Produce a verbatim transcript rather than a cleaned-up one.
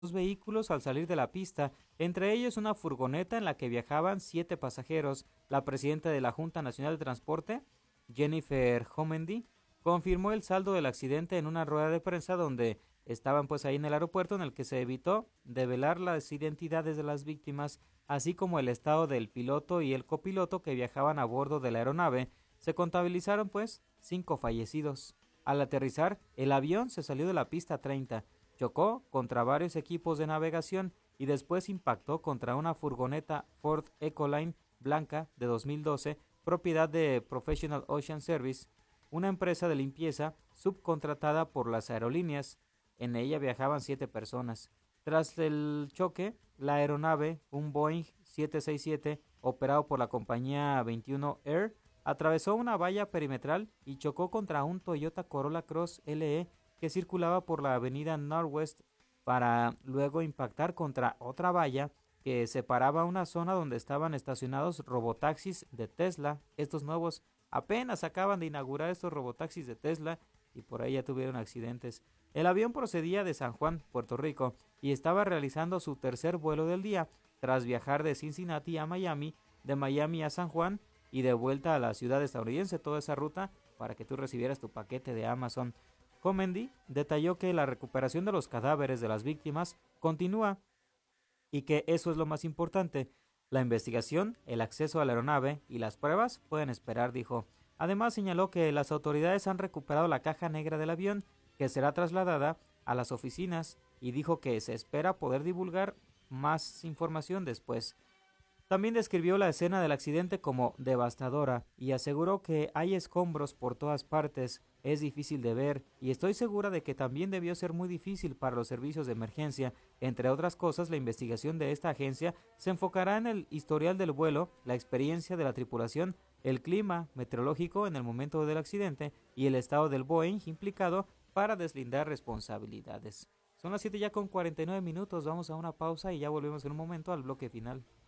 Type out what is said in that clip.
dos vehículos al salir de la pista, entre ellos una furgoneta en la que viajaban siete pasajeros. La presidenta de la Junta Nacional de Transporte, Jennifer Homendy, confirmó el saldo del accidente en una rueda de prensa donde estaban pues ahí en el aeropuerto, en el que se evitó develar las identidades de las víctimas, así como el estado del piloto y el copiloto que viajaban a bordo de la aeronave. Se contabilizaron pues cinco fallecidos. Al aterrizar, el avión se salió de la pista treinta, chocó contra varios equipos de navegación y después impactó contra una furgoneta Ford Ecoline blanca de dos mil doce, propiedad de Professional Ocean Service, una empresa de limpieza subcontratada por las aerolíneas. En ella viajaban siete personas. Tras el choque, la aeronave, un Boeing siete sesenta y siete, operado por la compañía veintiuno Air, atravesó una valla perimetral y chocó contra un Toyota Corolla Cross L E que circulaba por la avenida Northwest, para luego impactar contra otra valla que separaba una zona donde estaban estacionados robotaxis de Tesla. Estos nuevos apenas acaban de inaugurar estos robotaxis de Tesla y por ahí ya tuvieron accidentes. El avión procedía de San Juan, Puerto Rico, y estaba realizando su tercer vuelo del día, tras viajar de Cincinnati a Miami, de Miami a San Juan y de vuelta a la ciudad estadounidense, toda esa ruta para que tú recibieras tu paquete de Amazon. Comendy detalló que la recuperación de los cadáveres de las víctimas continúa y que eso es lo más importante. La investigación, el acceso a la aeronave y las pruebas pueden esperar, dijo. Además señaló que las autoridades han recuperado la caja negra del avión, que será trasladada a las oficinas, y dijo que se espera poder divulgar más información después. También describió la escena del accidente como devastadora y aseguró que hay escombros por todas partes, es difícil de ver y estoy segura de que también debió ser muy difícil para los servicios de emergencia. Entre otras cosas, la investigación de esta agencia se enfocará en el historial del vuelo, la experiencia de la tripulación, el clima meteorológico en el momento del accidente y el estado del Boeing implicado para deslindar responsabilidades. Son las siete ya con cuarenta y nueve minutos, vamos a una pausa y ya volvemos en un momento al bloque final.